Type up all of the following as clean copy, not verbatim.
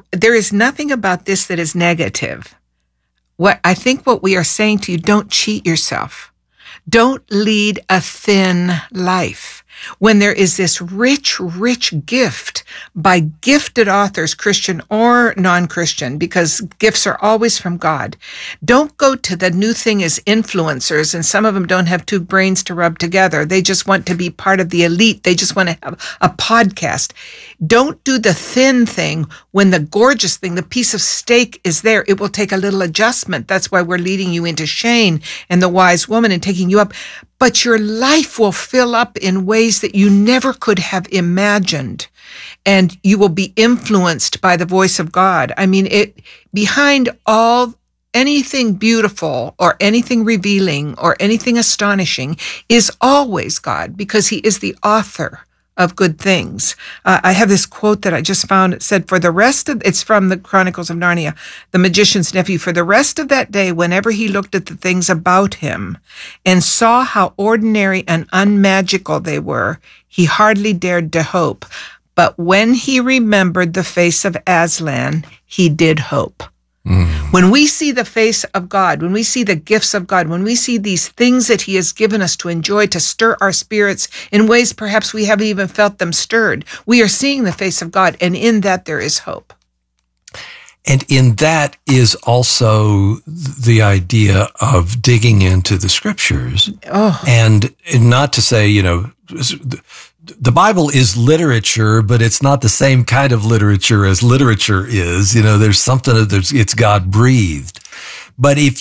there is nothing about this that is negative. I think what we are saying to you, don't cheat yourself. Don't lead a thin life when there is this rich, rich gift by gifted authors, Christian or non-Christian, because gifts are always from God. Don't go to the new thing as influencers, and some of them don't have two brains to rub together. They just want to be part of the elite. They just want to have a podcast. Don't do the thin thing when the gorgeous thing, the piece of steak is there. It will take a little adjustment. That's why we're leading you into Shane and the wise woman and taking you up. But your life will fill up in ways that you never could have imagined. And you will be influenced by the voice of God. I mean, behind anything beautiful or anything revealing or anything astonishing is always God, because he is the author of good things. I have this quote that I just found. It said, it's from the Chronicles of Narnia, the magician's nephew, for the rest of that day, whenever he looked at the things about him and saw how ordinary and unmagical they were, he hardly dared to hope. But when he remembered the face of Aslan, he did hope. When we see the face of God, when we see the gifts of God, when we see these things that he has given us to enjoy, to stir our spirits in ways perhaps we haven't even felt them stirred, we are seeing the face of God, and in that there is hope. And in that is also the idea of digging into the scriptures. And not to say, the Bible is literature, but it's not the same kind of literature as literature is. There's something it's God breathed. But if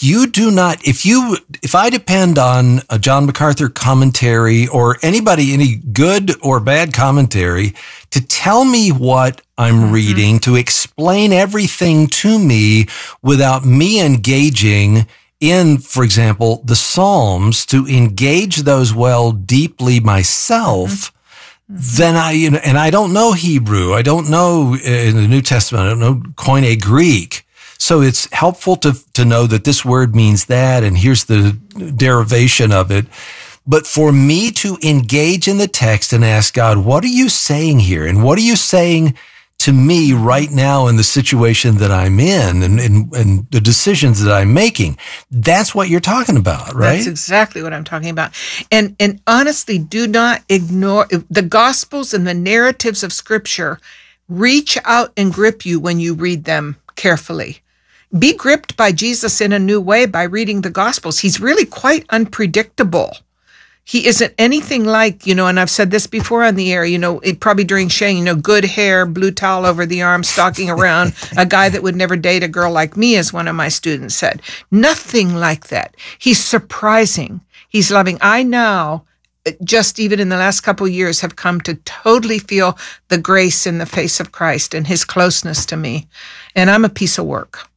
I depend on a John MacArthur commentary or any good or bad commentary to tell me what I'm reading, to explain everything to me without me engaging in, for example, the Psalms, to engage those deeply myself, then I don't know Hebrew. I don't know in the New Testament. I don't know Koine Greek. So it's helpful to know that this word means that, and here's the derivation of it. But for me to engage in the text and ask God, what are you saying here? And what are you saying to me right now in the situation that I'm in and the decisions that I'm making? That's what you're talking about, right? That's exactly what I'm talking about. And honestly, do not ignore the Gospels and the narratives of Scripture. Reach out and grip you when you read them carefully. Be gripped by Jesus in a new way by reading the Gospels. He's really quite unpredictable. He isn't anything like, and I've said this before on the air, probably during Shane, good hair, blue towel over the arm, stalking around, a guy that would never date a girl like me, as one of my students said. Nothing like that. He's surprising. He's loving. I now, just even in the last couple of years, have come to totally feel the grace in the face of Christ and his closeness to me. And I'm a piece of work.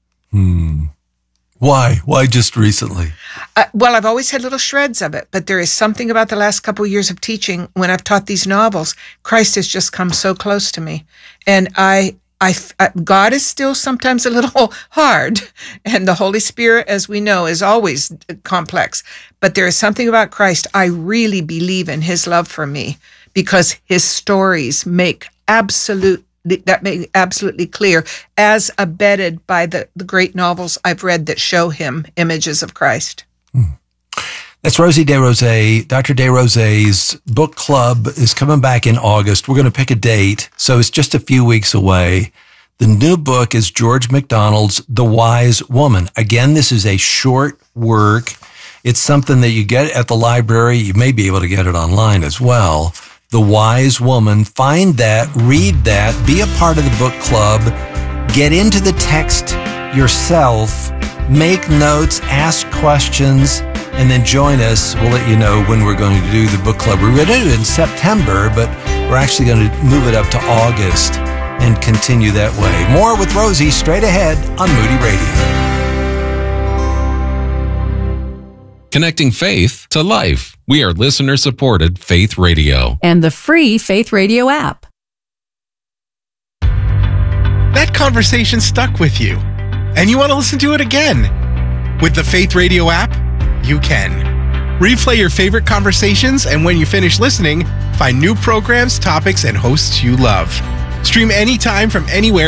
Why? Why just recently? Well, I've always had little shreds of it, but there is something about the last couple of years of teaching when I've taught these novels. Christ has just come so close to me. And God is still sometimes a little hard, and the Holy Spirit, as we know, is always complex. But there is something about Christ. I really believe in his love for me because his stories make absolutely clear, as abetted by the great novels I've read that show him images of Christ. That's Rosie DesRosiers. Dr. DesRosiers' book club is coming back in August. We're going to pick a date, so it's just a few weeks away. The new book is George MacDonald's The Wise Woman. Again, this is a short work. It's something that you get at the library. You may be able to get it online as well. The Wise Woman. Find that, read that, be a part of the book club, get into the text yourself, make notes, ask questions, and then join us. We'll let you know when we're going to do the book club. We're going to do it in September, but we're actually going to move it up to August and continue that way. More with Rosie straight ahead on Moody Radio. Connecting faith to life. We are listener-supported Faith Radio. And the free Faith Radio app. That conversation stuck with you, and you want to listen to it again. With the Faith Radio app, you can. Replay your favorite conversations, and when you finish listening, find new programs, topics, and hosts you love. Stream anytime from anywhere